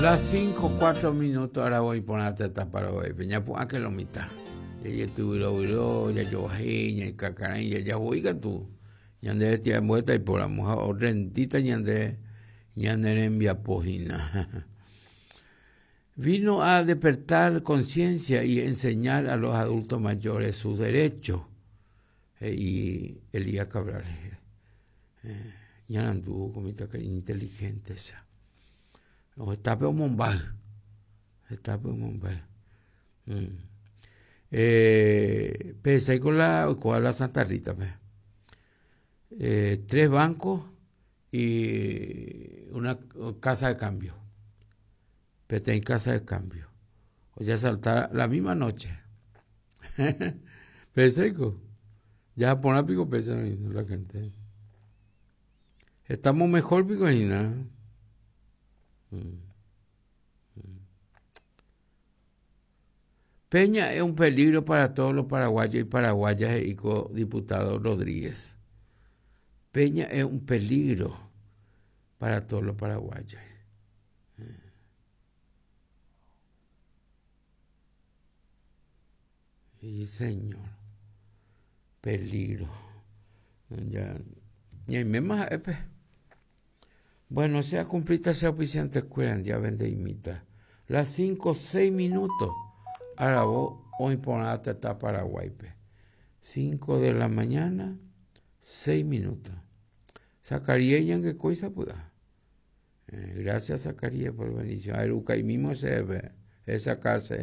Las 5:04, ahora voy a ponerte esta para hoy. Peña, pues, que lo mitad. Ya tuvo ya yo bajé, ya cacaray, ya oiga tú. Ya de esta vuelta y por la mujer, o rentita, ya de envía pojina. Vino a despertar conciencia y enseñar a los adultos mayores sus derechos. Y Elías Cabral, ya anduvo con esta inteligente esa. O está por Mumbai. Está por Mumbai. Pensé con la Santa Rita. 3 bancos y una casa de cambio. Pensé en casa de cambio. O sea, saltar la misma noche. Pensé que ya por la pico pensé la gente. Estamos mejor pico y nada. Peña es un peligro para todos los paraguayos y paraguayas, dijo diputado Rodríguez. Peña es un peligro para todos los paraguayos. Y señor, peligro. Ya, y me más, bueno, sea cumplida sea oficiante escuela, ya vende imita. Las 5:06. Ahora vos hoy ponate hasta Paraguay. 5 de la mañana, 6 minutos. Zacarías, ¿qué cosa pueda? Gracias, Zacarías, por bendición. A Eruca y mismo se ve esa casa.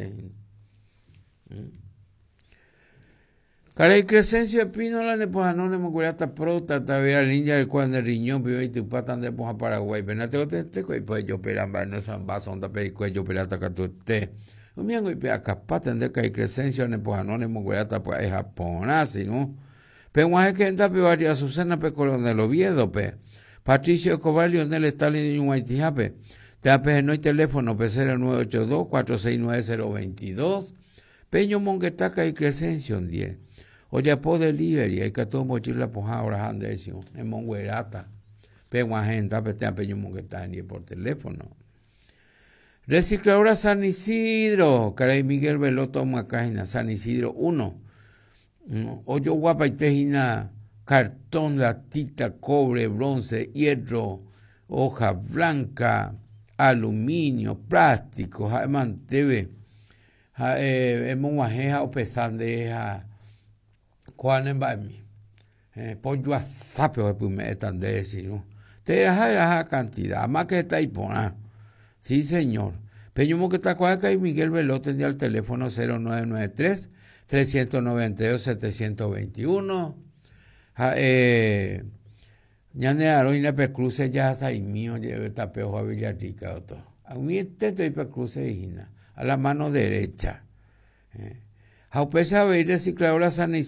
Caray, Crescencio Espínola, no me acuerdo hasta prota, todavía línea del cuadro de riñón, pero y tu patan de poja Paraguay. Pero no te pues yo operaba, no son vasos, yo operaba hasta que usted. Miango y acá paten que hay Crescencio en el me acuerdo pues es japonés, ¿no? Pero más que enda peor Susana pe Colón del Oviedo, pe. Patricio Escobar, Lionel Stalin y Huaytijape. Te ape no hay teléfono, pe 0982-469-022. Peño Monguetaca y Crescencio en 10. Oye, po delivery, hay que todo mochila poja ahora andesio, en Monguerata. Pe más gente, pe te apeño Monguetaca ni por teléfono. Recicladora San Isidro, Caray Miguel Veloto Macajina, San Isidro 1. Oyo guapa y tejina, cartón, latita, cobre, bronce, hierro, hoja blanca, aluminio, plástico, manteve, monguajeja o pesandeja, cuán en bami, pollo asapio pues me están de decir, ¿no? Te deja cantidad, más que está ahí por sí, señor. Peño que está acá y Miguel Veloz tendría el teléfono 0993-392-721. Ñane Aroina Pecruce ya hay mío, lleve tapeo a Villarrica. A mí estoy Pecruce a la mano derecha. Jaupesa a ver recicladora San